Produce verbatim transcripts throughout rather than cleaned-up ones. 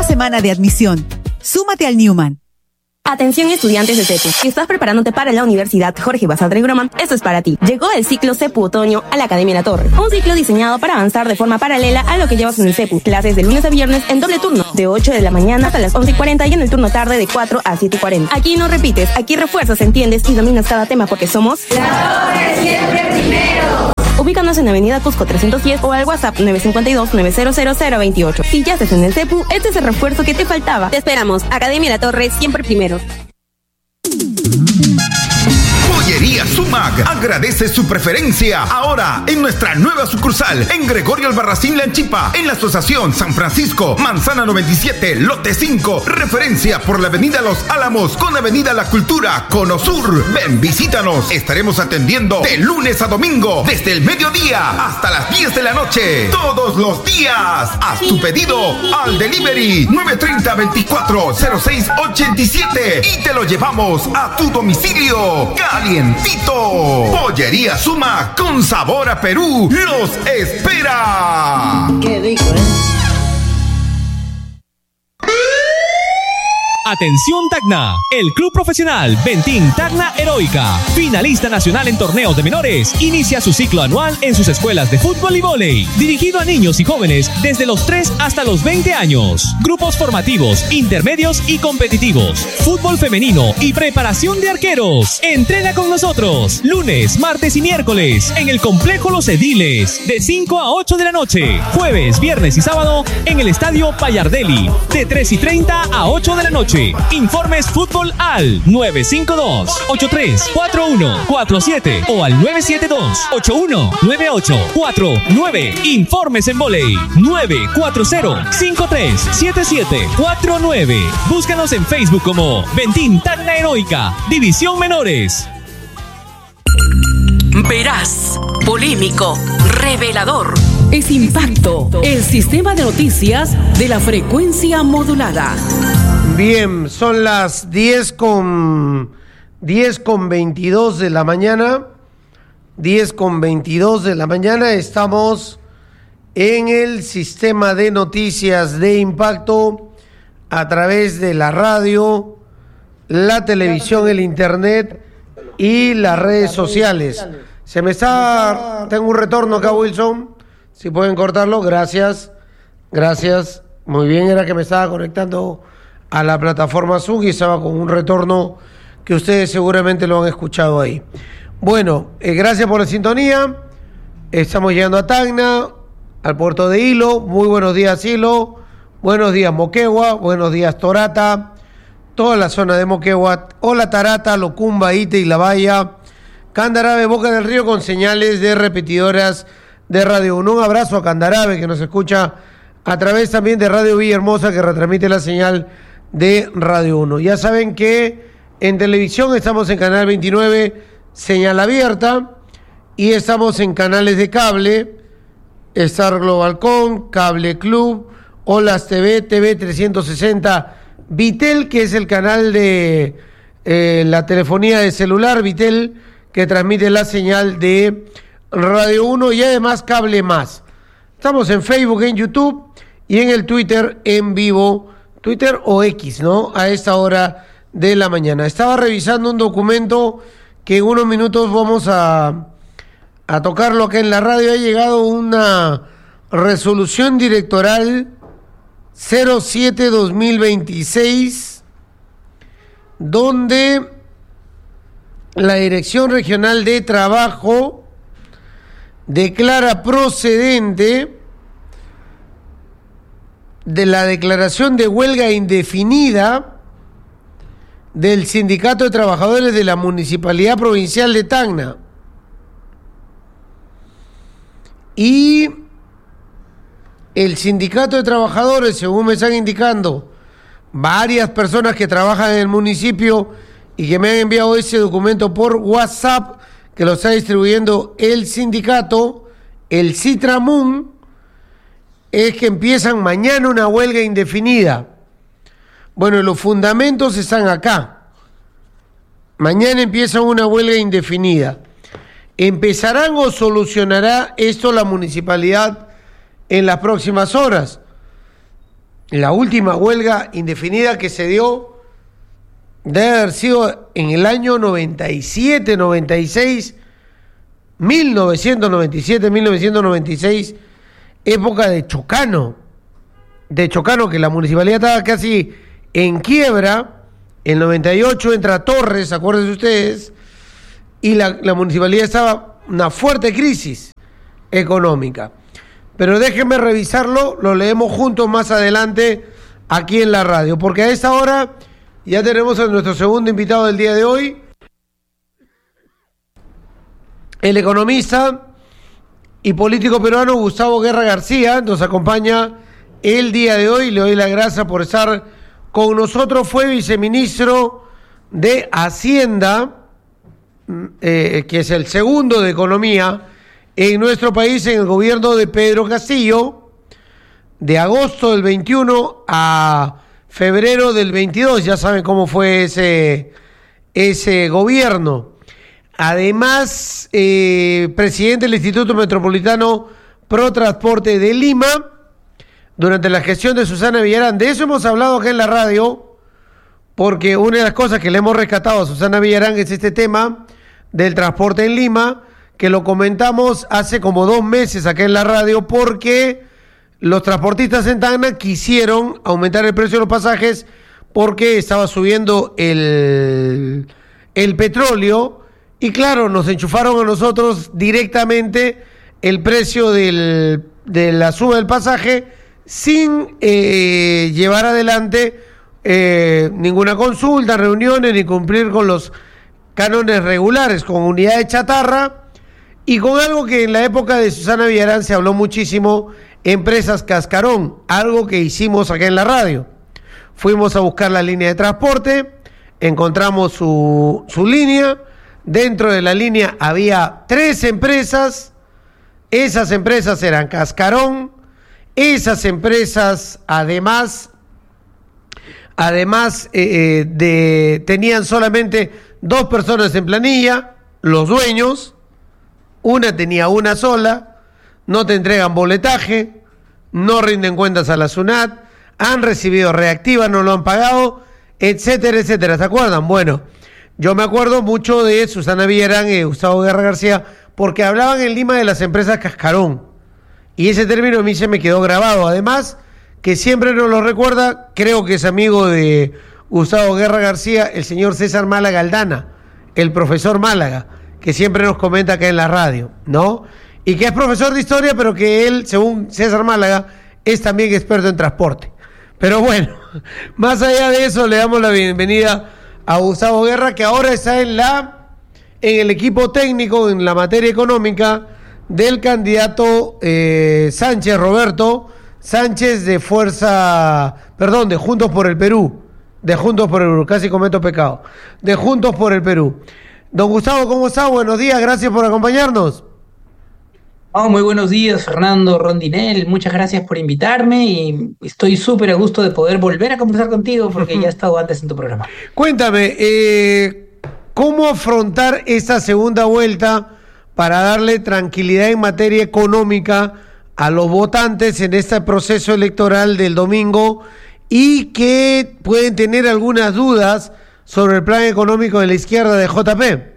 semana de admisión. Súmate al Newman. Atención estudiantes de CEPU, si estás preparándote para la Universidad Jorge Basadre Groman, esto es para ti. Llegó el ciclo CEPU Otoño a la Academia La Torre, un ciclo diseñado para avanzar de forma paralela a lo que llevas en el CEPU. Clases de lunes a viernes en doble turno, de ocho de la mañana hasta las once y cuarenta y en el turno tarde de cuatro a siete y cuarenta. Aquí no repites, aquí refuerzas, entiendes y dominas cada tema porque somos La Torre siempre primero. Ubícanos en Avenida Cusco trescientos diez o al WhatsApp nueve cinco dos, nueve cero cero cero dos ocho. Si ya estás en el CEPU, este es el refuerzo que te faltaba. Te esperamos. Academia La Torre, siempre primero. Pollería Sumac agradece su preferencia ahora en nuestra nueva sucursal en Gregorio Albarracín Lanchipa, en la Asociación San Francisco, Manzana noventa y siete, Lote cinco, referencia por la Avenida Los Álamos con Avenida La Cultura, Cono Sur. Ven, visítanos. Estaremos atendiendo de lunes a domingo, desde el mediodía hasta las diez de la noche, todos los días. Haz tu pedido al delivery nueve tres cero, veinticuatro cero seis ochenta y siete y te lo llevamos a tu domicilio. Calientito. Pollería Suma con sabor a Perú los espera. Qué rico, ¿eh? Atención Tacna, el club profesional Ventín Tacna Heroica, finalista nacional en torneos de menores, inicia su ciclo anual en sus escuelas de fútbol y vóley, dirigido a niños y jóvenes desde los tres hasta los veinte años. Grupos formativos, intermedios y competitivos, fútbol femenino y preparación de arqueros. Entrena con nosotros, lunes, martes y miércoles, en el Complejo Los Ediles, de cinco a ocho de la noche, jueves, viernes y sábado, en el Estadio Payardelli, de tres y treinta a ocho de la noche. Informes fútbol al nueve cinco dos, ocho tres cuatro uno cuatro siete o al nueve siete dos, ocho uno nueve ocho cuatro nueve. Informes en vóley nueve cuatro cero, cinco tres siete siete cuatro nueve. Búscanos en Facebook como Ventín Tacna Heroica, División Menores. Veraz, polémico, revelador. Es Impacto, el sistema de noticias de la frecuencia modulada. Bien, son las diez con veintidós de la mañana. diez con veintidós de la mañana. Estamos en el sistema de noticias de Impacto a través de la radio, la televisión, el internet y las redes sociales. Se me está... Tengo un retorno acá, Wilson. Si pueden cortarlo, gracias. Gracias. Muy bien, era que me estaba conectando a la plataforma Zoom y estaba con un retorno que ustedes seguramente lo han escuchado ahí. Bueno, eh, gracias por la sintonía. Estamos llegando a Tacna, al puerto de Hilo. Muy buenos días, Hilo. Buenos días, Moquegua. Buenos días, Torata. Toda la zona de Moquegua. Hola, Tarata, Locumba, Ite y La Valla. Candarave, Boca del Río, con señales de repetidoras de Radio uno. Un abrazo a Candarave, que nos escucha a través también de Radio Villahermosa, que retransmite la señal de Radio uno. Ya saben que en televisión estamos en Canal veintinueve, señal abierta, y estamos en canales de cable, Star Globalcom, Cable Club, Olas T V, T V trescientos sesenta, Vitel, que es el canal de eh, la telefonía de celular, Vitel, que transmite la señal de Radio uno, y además Cable Más. Estamos en Facebook, en YouTube y en el Twitter en vivo, Twitter o X, ¿no? A esta hora de la mañana. Estaba revisando un documento que en unos minutos vamos a, a tocarlo acá en la radio. Ha llegado una resolución directoral cero siete dos mil veintiséis, donde la Dirección Regional de Trabajo declara procedente de la declaración de huelga indefinida del Sindicato de Trabajadores de la Municipalidad Provincial de Tacna. Y el Sindicato de Trabajadores, según me están indicando varias personas que trabajan en el municipio y que me han enviado ese documento por WhatsApp, que lo está distribuyendo el sindicato, el Citramun, es que empiezan mañana una huelga indefinida. Bueno, los fundamentos están acá. Mañana empieza una huelga indefinida. ¿Empezarán o solucionará esto la municipalidad en las próximas horas? la última huelga indefinida que se dio debe haber sido en el año noventa y siete, noventa y seis, mil novecientos noventa y siete, mil novecientos noventa y seis, época de Chocano, de Chocano, que la municipalidad estaba casi en quiebra. En noventa y ocho entra Torres, acuérdense ustedes, y la, la municipalidad estaba en una fuerte crisis económica. Pero déjenme revisarlo, lo leemos juntos más adelante aquí en la radio, porque a esta hora ya tenemos a nuestro segundo invitado del día de hoy, el economista y político peruano Gustavo Guerra García. Nos acompaña el día de hoy, le doy las gracias por estar con nosotros. Fue viceministro de Hacienda, eh, que es el segundo de Economía en nuestro país en el gobierno de Pedro Castillo, de agosto del veintiuno a febrero del veintidós. Ya saben cómo fue ese, ese gobierno. Además, eh, presidente del Instituto Metropolitano Pro Transporte de Lima, durante la gestión de Susana Villarán. De eso hemos hablado acá en la radio, porque una de las cosas que le hemos rescatado a Susana Villarán es este tema del transporte en Lima, que lo comentamos hace como dos meses acá en la radio, porque los transportistas en Tacna quisieron aumentar el precio de los pasajes porque estaba subiendo el, el petróleo, y claro, nos enchufaron a nosotros directamente el precio del, de la suba del pasaje sin eh, llevar adelante eh, ninguna consulta, reuniones, ni cumplir con los cánones regulares, con unidad de chatarra y con algo que en la época de Susana Villarán se habló muchísimo, empresas cascarón, algo que hicimos acá en la radio. Fuimos a buscar la línea de transporte, encontramos su, su línea, dentro de la línea había tres empresas, esas empresas eran cascarón, esas empresas además, además eh, de, tenían solamente dos personas en planilla, los dueños, una tenía una sola, no te entregan boletaje, no rinden cuentas a la SUNAT, han recibido reactiva, no lo han pagado, etcétera, etcétera. ¿Se acuerdan? Bueno, yo me acuerdo mucho de Susana Villarán y Gustavo Guerra García, porque hablaban en Lima de las empresas cascarón. Y ese término a mí se me quedó grabado. Además, que siempre nos lo recuerda, creo que es amigo de Gustavo Guerra García, el señor César Málaga Aldana, el profesor Málaga, que siempre nos comenta acá en la radio, ¿no? Y que es profesor de historia, pero que él, según César Málaga, es también experto en transporte. Pero bueno, más allá de eso, le damos la bienvenida a Gustavo Guerra, que ahora está en la en el equipo técnico, en la materia económica, del candidato eh, Sánchez, Roberto Sánchez, de Fuerza, perdón, de Juntos por el Perú, de Juntos por el Perú, casi cometo pecado, de Juntos por el Perú. Don Gustavo, ¿cómo está? Buenos días, gracias por acompañarnos. Oh, muy buenos días, Fernando Rondinel, muchas gracias por invitarme y estoy súper a gusto de poder volver a conversar contigo porque ya he estado antes en tu programa. Cuéntame, eh, ¿cómo afrontar esta segunda vuelta para darle tranquilidad en materia económica a los votantes en este proceso electoral del domingo y que pueden tener algunas dudas sobre el plan económico de la izquierda de J P?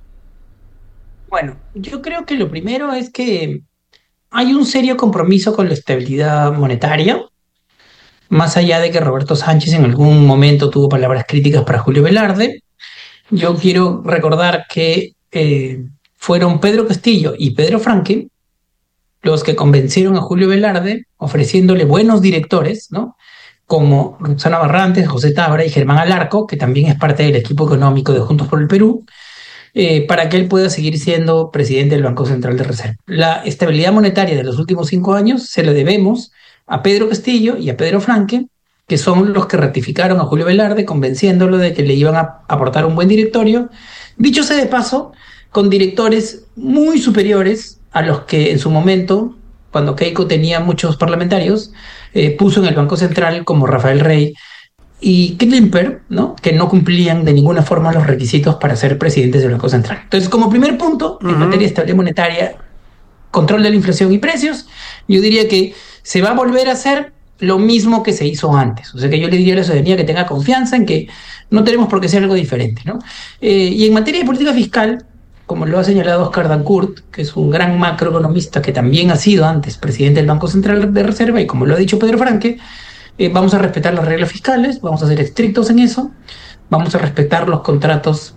Bueno, yo creo que lo primero es que hay un serio compromiso con la estabilidad monetaria, más allá de que Roberto Sánchez en algún momento tuvo palabras críticas para Julio Velarde. Yo quiero recordar que eh, fueron Pedro Castillo y Pedro Franque los que convencieron a Julio Velarde ofreciéndole buenos directores, ¿no?, como Roxana Barrantes, José Tabra y Germán Alarco, que también es parte del equipo económico de Juntos por el Perú, eh, para que él pueda seguir siendo presidente del Banco Central de Reserva. La estabilidad monetaria de los últimos cinco años se la debemos a Pedro Castillo y a Pedro Franque, que son los que ratificaron a Julio Velarde, convenciéndolo de que le iban a aportar un buen directorio, dicho sea de paso, con directores muy superiores a los que en su momento, cuando Keiko tenía muchos parlamentarios, eh, puso en el Banco Central, como Rafael Rey y Klimper, ¿no?, que no cumplían de ninguna forma los requisitos para ser presidentes del Banco Central. Entonces, como primer punto, uh-huh. en materia de estabilidad monetaria, control de la inflación y precios, yo diría que se va a volver a hacer lo mismo que se hizo antes. O sea que yo le diría a la ciudadanía que tenga confianza en que no tenemos por qué hacer algo diferente, ¿no? Eh, y en materia de política fiscal, como lo ha señalado Oscar Dancourt, que es un gran macroeconomista que también ha sido antes presidente del Banco Central de Reserva, y como lo ha dicho Pedro Franque, eh, vamos a respetar las reglas fiscales, vamos a ser estrictos en eso, vamos a respetar los contratos,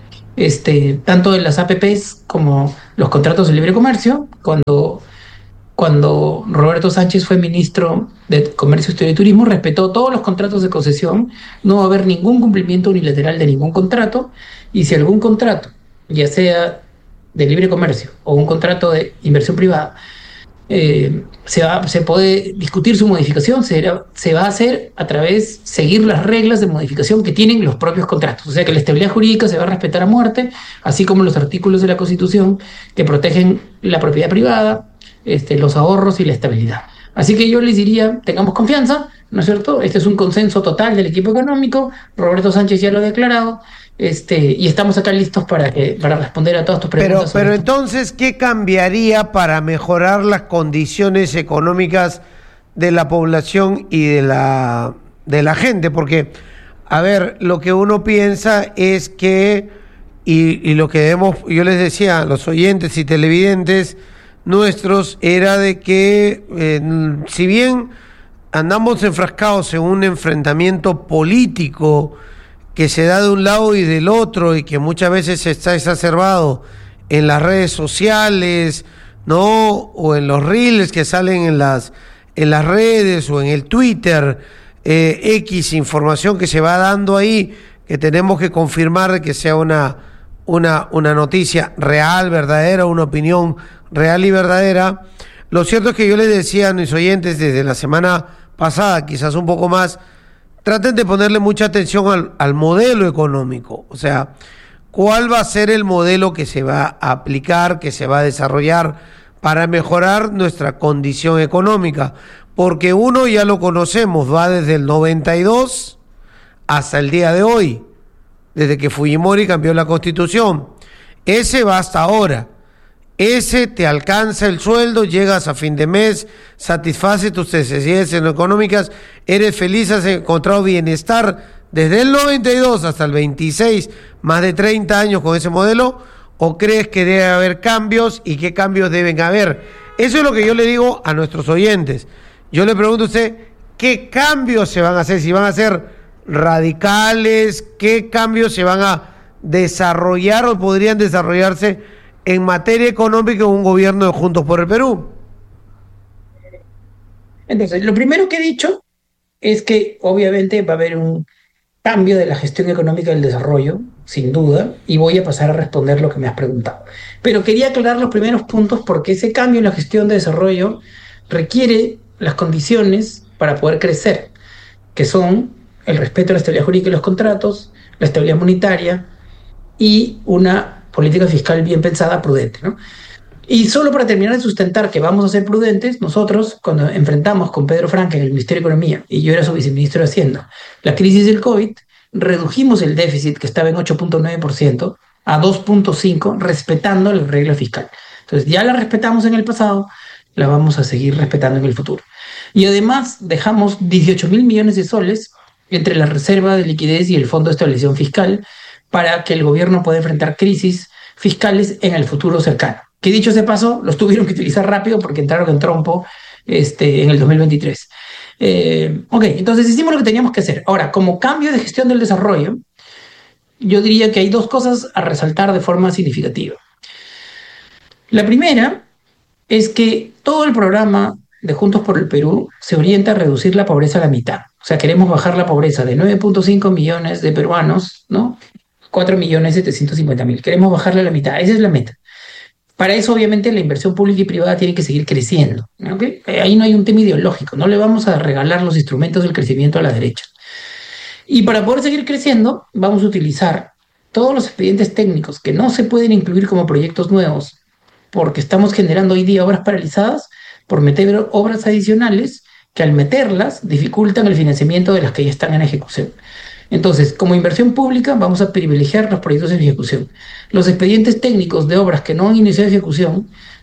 este, tanto de las A P Pes como los contratos de libre comercio. Cuando, cuando Roberto Sánchez fue ministro de Comercio, Industria y Turismo, respetó todos los contratos de concesión, no va a haber ningún cumplimiento unilateral de ningún contrato, y si algún contrato, ya sea de libre comercio o un contrato de inversión privada, eh, se, va, se puede discutir su modificación, se, se va a hacer a través, seguir las reglas de modificación que tienen los propios contratos. O sea que la estabilidad jurídica se va a respetar a muerte, así como los artículos de la Constitución que protegen la propiedad privada, este, los ahorros y la estabilidad. Así que yo les diría, tengamos confianza, ¿no es cierto? Este es un consenso total del equipo económico, Roberto Sánchez ya lo ha declarado, este, y estamos acá listos para, que, para responder a todas tus preguntas. Pero, pero entonces, ¿qué cambiaría para mejorar las condiciones económicas de la población y de la, de la gente? Porque, a ver, lo que uno piensa es que, y, y lo que debemos, yo les decía a los oyentes y televidentes nuestros, era de que eh, si bien andamos enfrascados en un enfrentamiento político que se da de un lado y del otro y que muchas veces está exacerbado en las redes sociales, ¿no? O en los reels que salen en las, en las redes o en el Twitter, eh, X información que se va dando ahí, que tenemos que confirmar que sea una, una, una noticia real, verdadera, una opinión real y verdadera. Lo cierto es que yo les decía a mis oyentes desde la semana pasada, quizás un poco más, traten de ponerle mucha atención al, al modelo económico. O sea, ¿cuál va a ser el modelo que se va a aplicar, que se va a desarrollar para mejorar nuestra condición económica? Porque uno ya lo conocemos, va desde el noventa y dos hasta el día de hoy, desde que Fujimori cambió la Constitución. Ese va hasta ahora. Ese te alcanza el sueldo, llegas a fin de mes, satisface tus necesidades económicas, eres feliz, has encontrado bienestar desde el noventa y dos hasta el veintiséis, más de treinta años con ese modelo, o crees que debe haber cambios y qué cambios deben haber. Eso es lo que yo le digo a nuestros oyentes. Yo le pregunto a usted, ¿qué cambios se van a hacer? Si van a ser radicales, ¿qué cambios se van a desarrollar o podrían desarrollarse en materia económica en un gobierno de Juntos por el Perú? Entonces, lo primero que he dicho es que obviamente va a haber un cambio de la gestión económica del desarrollo, sin duda, y voy a pasar a responder lo que me has preguntado. Pero quería aclarar los primeros puntos porque ese cambio en la gestión de desarrollo requiere las condiciones para poder crecer, que son el respeto a la estabilidad jurídica y los contratos, la estabilidad monetaria y una política fiscal bien pensada, prudente, ¿no? Y solo para terminar de sustentar que vamos a ser prudentes, nosotros cuando enfrentamos con Pedro Franque en el Ministerio de Economía, y yo era su viceministro de Hacienda, la crisis del COVID, redujimos el déficit que estaba en ocho punto nueve por ciento a dos punto cinco por ciento, respetando la regla fiscal. Entonces ya la respetamos en el pasado, la vamos a seguir respetando en el futuro. Y además dejamos dieciocho mil millones de soles entre la reserva de liquidez y el Fondo de Estabilización Fiscal, para que el gobierno pueda enfrentar crisis fiscales en el futuro cercano. Que dicho ese paso, los tuvieron que utilizar rápido porque entraron en trompo este, en el dos mil veintitrés. Eh, ok, entonces hicimos lo que teníamos que hacer. Ahora, como cambio de gestión del desarrollo, yo diría que hay dos cosas a resaltar de forma significativa. La primera es que todo el programa de Juntos por el Perú se orienta a reducir la pobreza a la mitad. O sea, queremos bajar la pobreza de nueve punto cinco millones de peruanos, ¿no? cuatro millones setecientos cincuenta mil. Queremos bajarle a la mitad. Esa es la meta. Para eso, obviamente, la inversión pública y privada tiene que seguir creciendo, ¿okay? Ahí no hay un tema ideológico. No le vamos a regalar los instrumentos del crecimiento a la derecha. Y para poder seguir creciendo, vamos a utilizar todos los expedientes técnicos que no se pueden incluir como proyectos nuevos, porque estamos generando hoy día obras paralizadas, por meter obras adicionales que al meterlas dificultan el financiamiento de las que ya están en ejecución. Entonces, como inversión pública, vamos a privilegiar los proyectos en ejecución. Los expedientes técnicos de obras que no han iniciado ejecución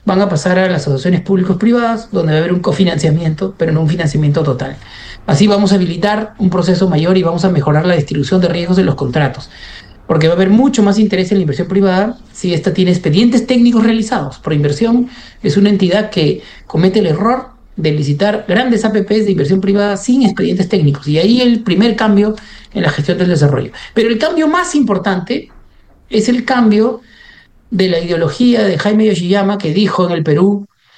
van a pasar a las asociaciones públicos-privadas, donde va a haber un cofinanciamiento, pero no un financiamiento total. Así vamos a habilitar un proceso mayor y vamos a mejorar la distribución de riesgos en los contratos, porque va a haber mucho más interés en la inversión privada si ésta tiene expedientes técnicos realizados. Proinversión es una entidad que comete el error de licitar grandes A P Pes de inversión privada sin expedientes técnicos, y ahí el primer cambio en la gestión del desarrollo. Pero el cambio más importante es el cambio de la ideología de Jaime Yoshiyama, que dijo en el Perú